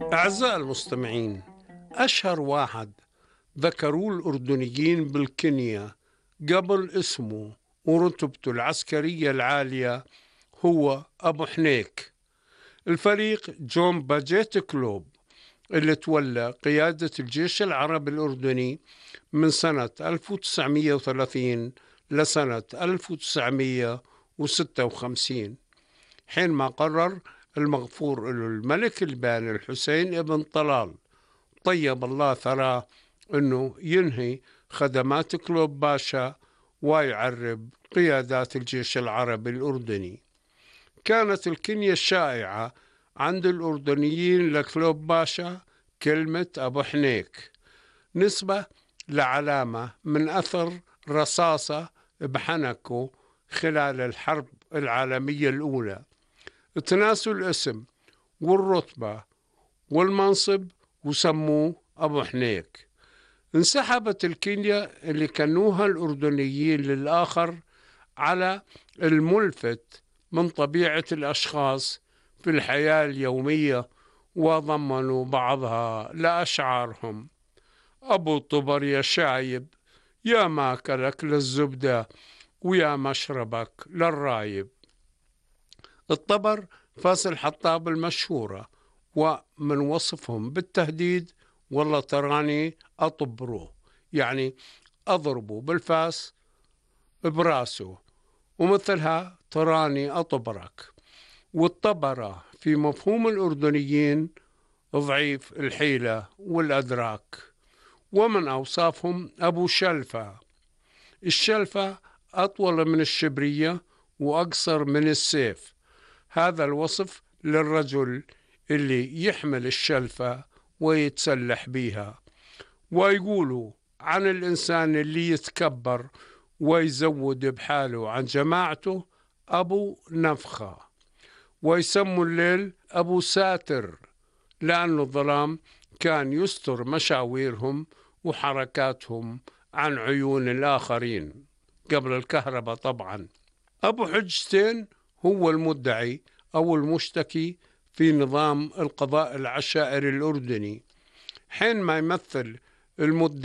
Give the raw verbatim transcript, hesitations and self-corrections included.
أعزائي المستمعين، أشهر واحد ذكروه الأردنيين بالكنية قبل اسمه ورتبته العسكرية العالية هو أبو حنيك. الفريق جون باجيت كلوب اللي تولى قيادة الجيش العربي الأردني من سنة ألف وتسعمئة وثلاثين لسنة ألف وتسعمئة وستة وخمسين، حينما قرر المغفور له الملك الباني الحسين ابن طلال طيب الله ثراه أنه ينهي خدمات كلوب باشا ويعرب قيادات الجيش العربي الأردني. كانت الكنية الشائعة عند الأردنيين لكلوب باشا كلمة أبو حنيك، نسبة لعلامة من أثر رصاصة بحنكه خلال الحرب العالمية الأولى. تناسوا الاسم والرتبة والمنصب وسموه أبو حنيك. انسحبت الكينيا اللي كانوها الأردنيين للآخر على الملفت من طبيعة الأشخاص في الحياة اليومية، وضمنوا بعضها لأشعارهم: أبو طبر يا شايب، يا ماكلك للزبدة ويا مشربك للرايب. الطبر فاصل حطاب المشهورة، ومن وصفهم بالتهديد: والله تراني أطبره، يعني أضربه بالفاس براسه، ومثلها تراني أطبرك. والطبرة في مفهوم الأردنيين ضعيف الحيلة والأدراك. ومن أوصافهم أبو شلفة. الشلفة أطول من الشبرية وأقصر من السيف، هذا الوصف للرجل اللي يحمل الشلفة ويتسلح بيها. ويقولوا عن الإنسان اللي يتكبر ويزود بحاله عن جماعته أبو نفخة. ويسموا الليل أبو ساتر، لأن الظلام كان يستر مشاويرهم وحركاتهم عن عيون الآخرين قبل الكهرباء طبعا. أبو حجتين هو المدعي أو المشتكي في نظام القضاء العشائري الأردني، حينما يمثل المدعي